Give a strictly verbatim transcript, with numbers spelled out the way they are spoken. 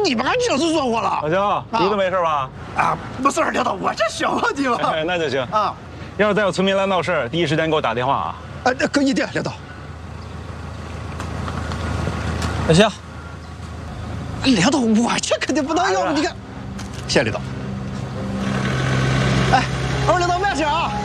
你们还真是说我了。 老乡，鼻子没事吧？ 啊，没事，领导，我这小问题了。 哎，那就行啊。 要是再有村民来闹事，第一时间给我打电话啊。 哎，那可一定，领导。 那行。 领导，我这肯定不能要，你看，谢谢领导。哎，二位领导慢些啊。